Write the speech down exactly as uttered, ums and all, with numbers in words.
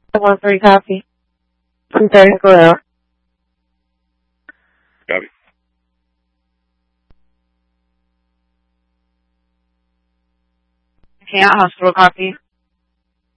one three copy. two thirty Glare. Copy. Can't hospital copy.